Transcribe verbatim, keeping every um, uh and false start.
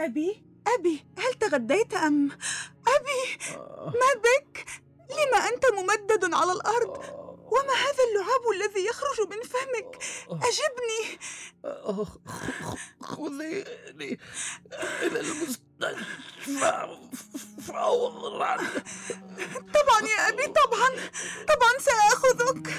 أبي أبي هل تغديت أم؟ أبي آه. ما بك؟ لما أنت ممدد على الأرض؟ وما هذا اللعاب الذي يخرج من فمك؟ أجبني. خذيني إلى المستشفى فورا. طبعا يا أبي، طبعا طبعا سآخذك.